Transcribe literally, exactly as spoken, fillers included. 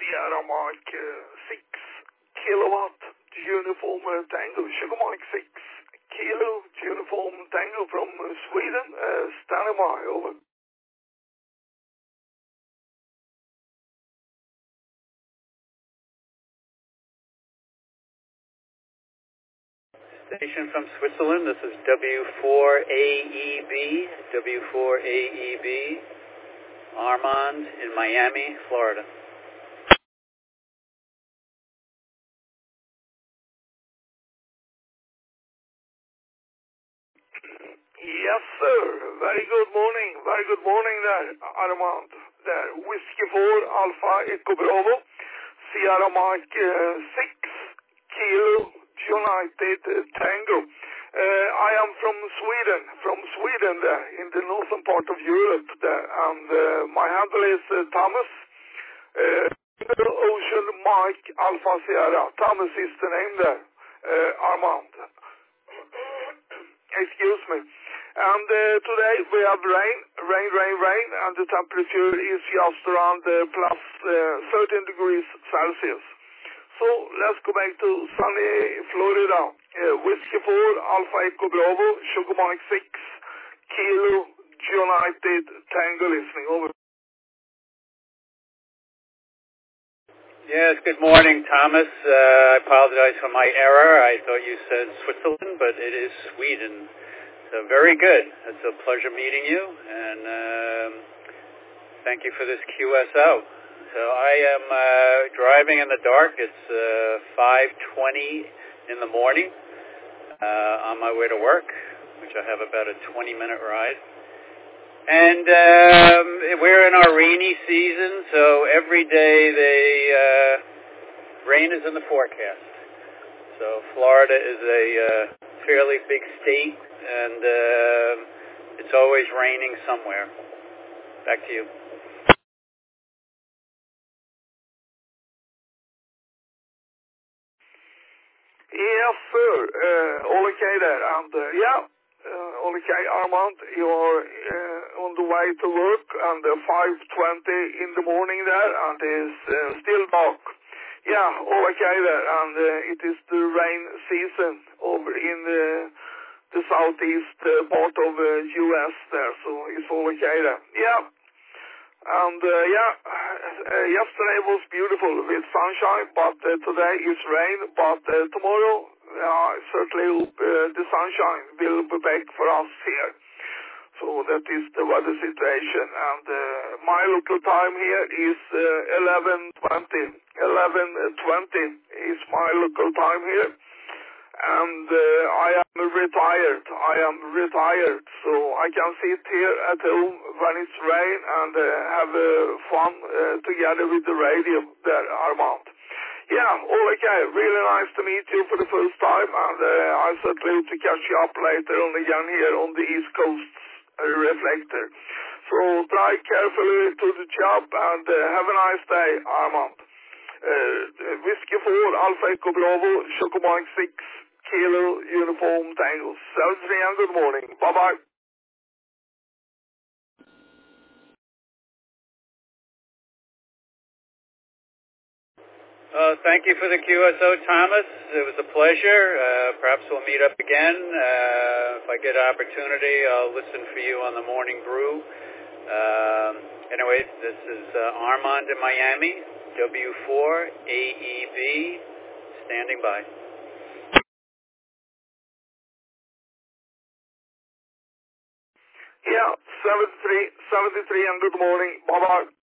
Sierra Mike uh, six kilowatt uniform uh, Tango, Sugar Mike six kilo uniform Tango from uh, Sweden, uh, standing by, over. Station from Switzerland, this is W four A E B, W four A E B, Armand in Miami, Florida. Yes, sir. Very good morning. Very good morning there, Armand. There, Whiskey four Alpha Echo Bravo, Sierra Mike uh, six Kilo United uh, Tango. Uh, I am from Sweden, from Sweden there, in the northern part of Europe there, and uh, my handle is uh, Thomas. Uh, Ocean Mike Alpha Sierra. Thomas is the name there, uh, Armand. Excuse me. And uh, today we have rain, rain, rain, rain, and the temperature is just around uh, plus uh, thirteen degrees Celsius. So let's go back to sunny Florida. Uh, Whiskey four Alpha Echo Bravo, Sugar Mike six Kilo United Tango listening. Over. Yes, good morning, Thomas. Uh, I apologize for my error. I thought you said Switzerland, but it is Sweden. So very good. It's a pleasure meeting you, and um, thank you for this Q S O. So I am uh, driving in the dark. It's uh, five twenty in the morning uh, on my way to work, which I have about a twenty-minute ride. And um, we're in our rainy season, so every day they uh, rain is in the forecast. So Florida is a uh, fairly big state, and uh, it's always raining somewhere. Back to you. Yes, sir. Uh, all okay there. And uh, yeah. Uh, okay, Armand, you're uh, on the way to work, and uh, five twenty in the morning there, and it's uh, still dark. Yeah, all okay there, and uh, it is the rain season over in the, the southeast uh, part of the uh, U S there, so it's all okay there. Yeah, and uh, yeah, uh, yesterday was beautiful with sunshine, but uh, today is rain, but uh, tomorrow, yeah, I certainly hope uh, the sunshine will be back for us here. So that is the weather situation. And uh, my local time here is uh, eleven twenty. eleven twenty is my local time here. And uh, I am retired. I am retired. So I can sit here at home when it's rain and uh, have uh, fun uh, together with the radio there, Armand. Yeah, all okay. Really nice to meet you for the first time, and uh, I certainly hope to catch you up later on again here on the East Coast uh, Reflector. So try carefully to the job, and uh, have a nice day, Armand. Uh, Whiskey four Alpha Echo Bravo, Sugar Mike six Kilo Uniform Tango. seven three and good morning. Bye-bye. Uh, thank you for the Q S O, Thomas. It was a pleasure. Uh, perhaps we'll meet up again. Uh, if I get an opportunity, I'll listen for you on the morning brew. Um, anyway, this is uh, Armand in Miami, W four A E B, standing by. Yeah, seven three, seventy-three and good morning. Bye-bye.